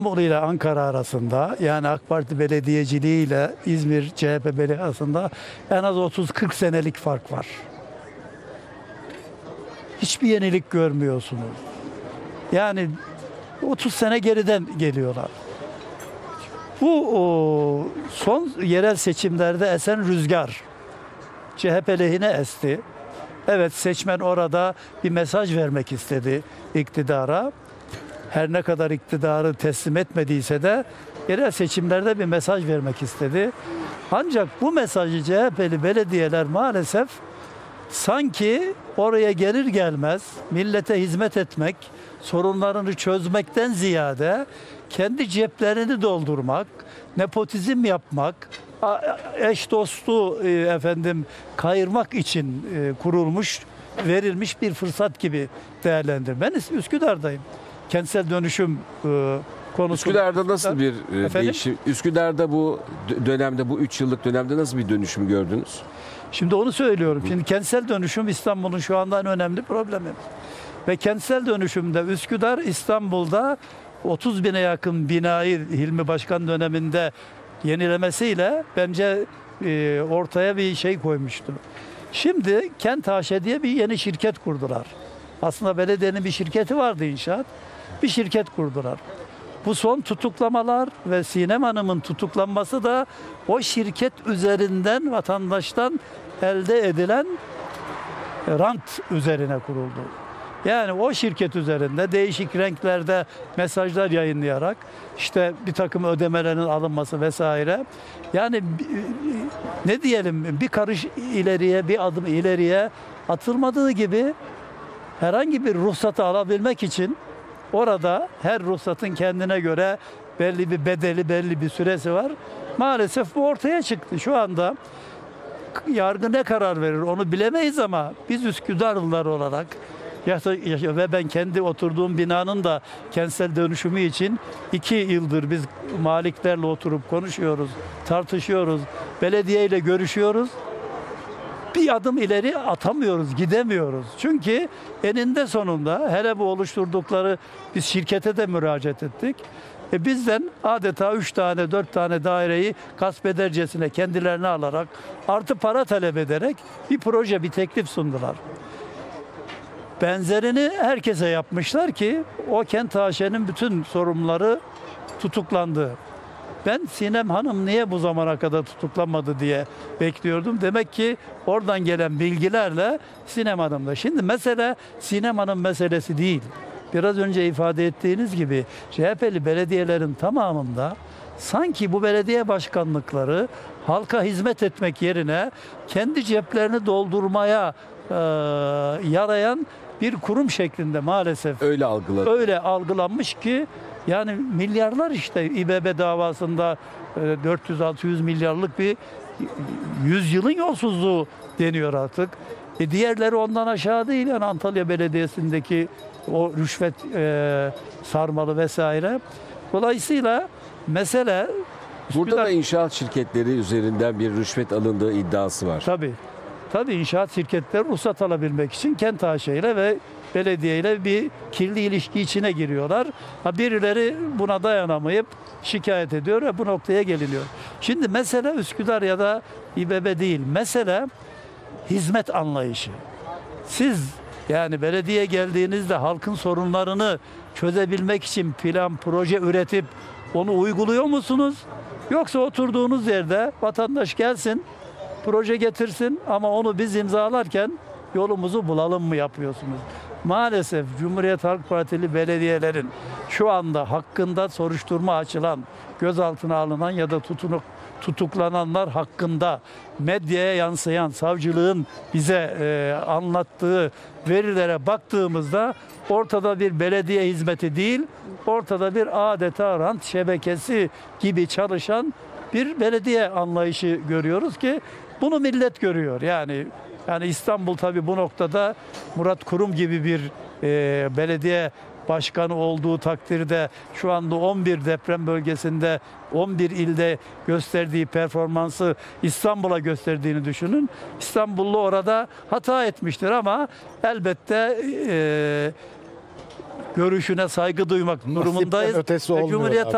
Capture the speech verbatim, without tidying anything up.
İstanbul ile Ankara arasında, yani AK Parti belediyeciliği ile İzmir C H P belediyesi arasında en az otuz kırk senelik fark var. Hiçbir yenilik görmüyorsunuz. Yani otuz sene geriden geliyorlar. Bu o, son yerel seçimlerde esen rüzgar C H P lehine esti. Evet, seçmen orada bir mesaj vermek istedi iktidara. Her ne kadar iktidarı teslim etmediyse de yerel seçimlerde bir mesaj vermek istedi. Ancak bu mesajı C H P'li belediyeler maalesef sanki oraya gelir gelmez millete hizmet etmek, sorunlarını çözmekten ziyade kendi ceplerini doldurmak, nepotizm yapmak, eş dostu e, efendim kayırmak için e, kurulmuş, verilmiş bir fırsat gibi değerlendir. Ben Üsküdar'dayım. Kentsel dönüşüm e, konusu. Üsküdar'da nasıl bir e, Efendim? değişim? Üsküdar'da bu dönemde, bu üç yıllık dönemde nasıl bir dönüşüm gördünüz? Şimdi onu söylüyorum. Şimdi kentsel dönüşüm İstanbul'un şu anda en önemli problemi. Ve kentsel dönüşümde Üsküdar, İstanbul'da otuz bine yakın binayı Hilmi Başkan döneminde yenilemesiyle bence e, ortaya bir şey koymuştu. Şimdi Kent A Ş diye bir yeni şirket kurdular. Aslında belediyenin bir şirketi vardı, inşaat. Bir şirket kurdular. Bu son tutuklamalar ve Sinem Hanım'ın tutuklanması da o şirket üzerinden vatandaştan elde edilen rant üzerine kuruldu. Yani o şirket üzerinde değişik renklerde mesajlar yayınlayarak işte bir takım ödemelerin alınması vesaire. Yani ne diyelim, bir karış ileriye, bir adım ileriye atılmadığı gibi herhangi bir ruhsatı alabilmek için orada her ruhsatın kendine göre belli bir bedeli, belli bir süresi var. Maalesef bu ortaya çıktı. Şu anda yargı ne karar verir onu bilemeyiz ama biz Üsküdarlılar olarak ve ben kendi oturduğum binanın da kentsel dönüşümü için iki yıldır biz maliklerle oturup konuşuyoruz, tartışıyoruz, belediyeyle görüşüyoruz. Bir adım ileri atamıyoruz, gidemiyoruz. Çünkü eninde sonunda hele bu oluşturdukları, biz şirkete de müracaat ettik. E bizden adeta üç tane, dört tane daireyi gasp edercesine kendilerine alarak, artı para talep ederek bir proje, bir teklif sundular. Benzerini herkese yapmışlar ki o Kent A Ş'nin bütün sorumluları tutuklandı. Ben Sinem Hanım niye bu zamana kadar tutuklanmadı diye bekliyordum. Demek ki oradan gelen bilgilerle Sinem Hanım'da. Şimdi mesele Sinem Hanım meselesi değil. Biraz önce ifade ettiğiniz gibi C H P'li belediyelerin tamamında sanki bu belediye başkanlıkları halka hizmet etmek yerine kendi ceplerini doldurmaya e, yarayan bir kurum şeklinde maalesef Öyle algıladı. öyle algılanmış ki yani milyarlar, işte İ B B davasında dört yüz altı yüz milyarlık bir yüzyılın yolsuzluğu deniyor artık. E diğerleri ondan aşağı değil, yani Antalya Belediyesi'ndeki o rüşvet e, sarmalı vesaire. Dolayısıyla mesele Burada Üsküdar, da inşaat şirketleri üzerinden bir rüşvet alındığı iddiası var. tabii. Tabii inşaat şirketleri ruhsat alabilmek için Kent A Ş ile ve belediye ile bir kirli ilişki içine giriyorlar. Ha, birileri buna dayanamayıp şikayet ediyor ve bu noktaya geliniyor. Şimdi mesele Üsküdar ya da İ B B değil. Mesele hizmet anlayışı. Siz yani belediye geldiğinizde halkın sorunlarını çözebilmek için plan, proje üretip onu uyguluyor musunuz? Yoksa oturduğunuz yerde vatandaş gelsin, proje getirsin ama onu biz imzalarken yolumuzu bulalım mı yapıyorsunuz? Maalesef Cumhuriyet Halk Partili belediyelerin şu anda hakkında soruşturma açılan, gözaltına alınan ya da tutunuk, tutuklananlar hakkında medyaya yansıyan, savcılığın bize e, anlattığı verilere baktığımızda ortada bir belediye hizmeti değil, ortada bir adeta rant şebekesi gibi çalışan bir belediye anlayışı görüyoruz ki bunu millet görüyor. Yani yani İstanbul tabii bu noktada Murat Kurum gibi bir e, belediye başkanı olduğu takdirde şu anda on bir deprem bölgesinde on bir ilde gösterdiği performansı İstanbul'a gösterdiğini düşünün. İstanbullu orada hata etmiştir ama elbette e, görüşüne saygı duymak durumundayız. Ötesi olmuyor Cumhuriyet artık.